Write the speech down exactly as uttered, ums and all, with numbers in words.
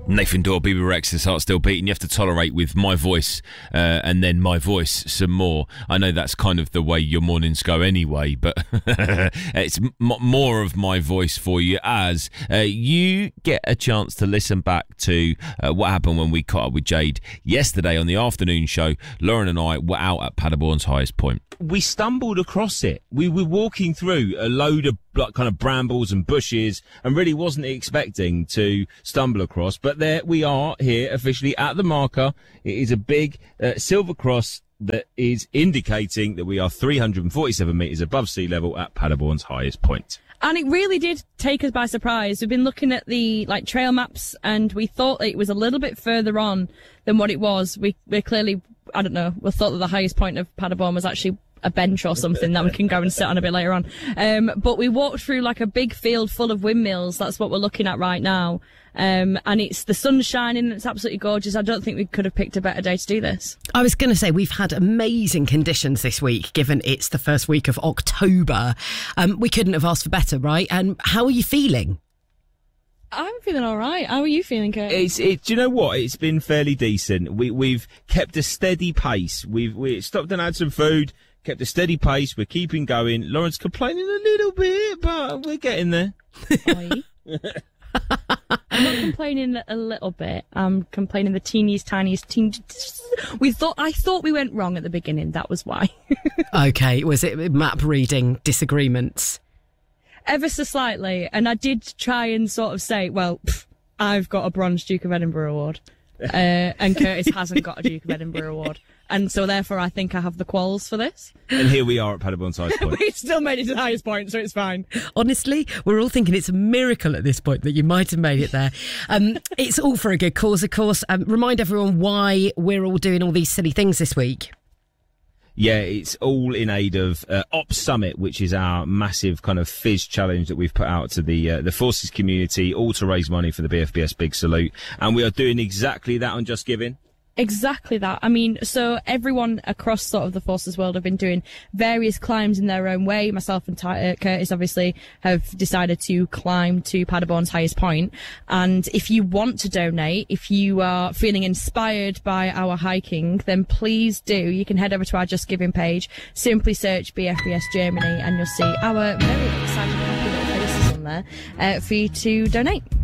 Nathan Dorr, B B Rex, his heart still beating. You have to tolerate with my voice uh, and then my voice some more. I know that's kind of the way your mornings go anyway, but it's m- more of my voice for you as uh, you get a chance to listen back to uh, what happened when we caught up with Jade yesterday on the afternoon show. Lauren and I were out at Paderborn's highest point. We stumbled across it. We were walking through a load of like, kind of brambles and bushes and really wasn't expecting to stumble across, but there we are here officially at the marker. It is a big uh, silver cross that is indicating that we are three hundred forty-seven metres above sea level at Paderborn's highest point. And it really did take us by surprise. We've been looking at the like trail maps and we thought it was a little bit further on than what it was. We we clearly, I don't know, we thought that the highest point of Paderborn was actually a bench or something that we can go and sit on a bit later on. Um, but we walked through like a big field full of windmills. That's what we're looking at right now. Um, and it's the sun's shining. It's absolutely gorgeous. I don't think we could have picked a better day to do this. I was going to say we've had amazing conditions this week, given it's the first week of October. Um, we couldn't have asked for better, right? And how are you feeling? I'm feeling all right. How are you feeling, Kurt? It's it. Do you know what? It's been fairly decent. We we've kept a steady pace. We've we stopped and had some food. Kept a steady pace. We're keeping going. Lauren's complaining a little bit, but we're getting there. I'm not complaining a little bit. I'm complaining the teeniest, tiniest, teen. We thought I thought we went wrong at the beginning. That was why. Okay, was it map reading disagreements? Ever so slightly, and I did try and sort of say, well, pff, I've got a bronze Duke of Edinburgh award, uh, and Curtis hasn't got a Duke of Edinburgh award. And so, therefore, I think I have the quals for this. And here we are at Paderborn's highest point. We still made it to the highest point, so it's fine. Honestly, we're all thinking it's a miracle at this point that you might have made it there. Um, it's all for a good cause, of course. Um, remind everyone why we're all doing all these silly things this week. Yeah, it's all in aid of uh, Ops Summit, which is our massive kind of fizz challenge that we've put out to the uh, the forces community, all to raise money for the B F B S Big Salute. And we are doing exactly that on Just Giving. Exactly that. I mean, so everyone across sort of the forces world have been doing various climbs in their own way. Myself and Ty- uh, Curtis obviously have decided to climb to Paderborn's highest point. And if you want to donate, if you are feeling inspired by our hiking, then please do. You can head over to our Just Giving page, simply search B F B S Germany, and you'll see our very excited, happy little faces on there uh, for you to donate.